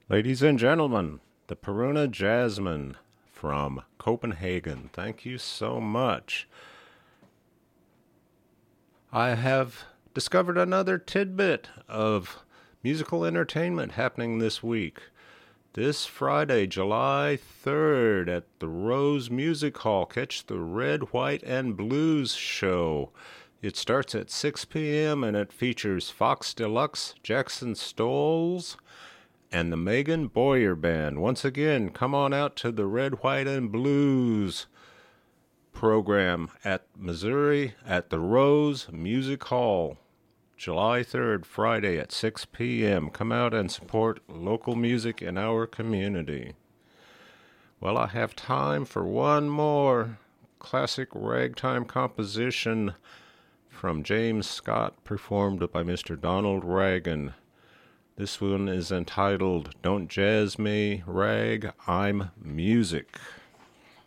Ladies and gentlemen, the Peruna Jasmine from Copenhagen. Thank you so much. I have discovered another tidbit of musical entertainment happening this week. This Friday, July 3rd, at the Rose Music Hall, catch the Red, White, and Blues show. It starts at 6 p.m. and it features Fox Deluxe, Jackson Stoles, and the Megan Boyer Band. Once again, come on out to the Red, White, and Blues program at Missouri at the Rose Music Hall, July 3rd, Friday at 6 p.m. Come out and support local music in our community. Well, I have time for one more classic ragtime composition from James Scott, performed by Mr. Donald Reagan. This one is entitled Don't Jazz Me, Rag, I'm Music.